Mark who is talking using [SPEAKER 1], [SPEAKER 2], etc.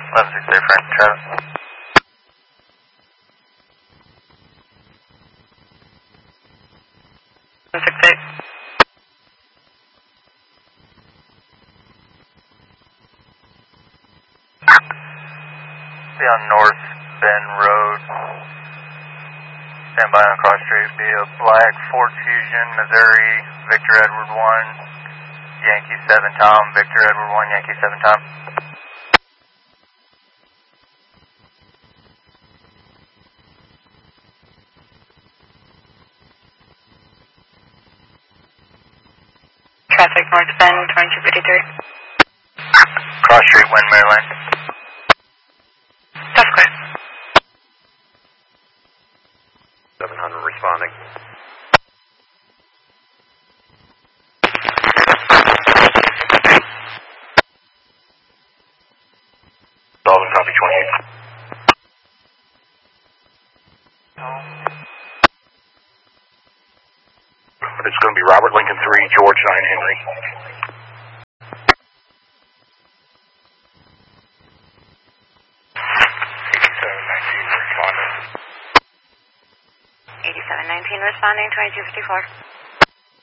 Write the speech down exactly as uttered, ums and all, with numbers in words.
[SPEAKER 1] eleven six eight, Frank, Travis. eleven six eight. Be on North Bend Road. Stand by on cross street. Be a black Ford Fusion, Missouri, Victor Edward one, Yankee seven Tom, Victor Edward one, Yankee seven Tom. Traffic North Bend, twenty-two fifty-three. Cross street, Windmere Lane. That's clear.
[SPEAKER 2] seven hundred responding. Sullivan, copy twenty-eight. It's going to be Robert Lincoln three, George nine Henry. eighty-seven nineteen responding.
[SPEAKER 3] eighty-seven nineteen responding, twenty-two fifty-four.